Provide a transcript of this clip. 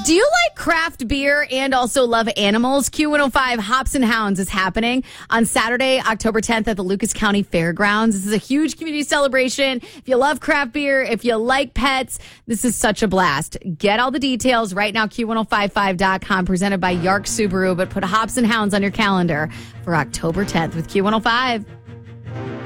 Do you like craft beer and also love animals? Q105 Hops and Hounds is happening on Saturday, October 10th at the Lucas County Fairgrounds. This is a huge community celebration. If you love craft beer, if you like pets, this is such a blast. Get all the details right now, Q1055.com, presented by Yark Subaru, but put Hops and Hounds on your calendar for October 10th with Q105.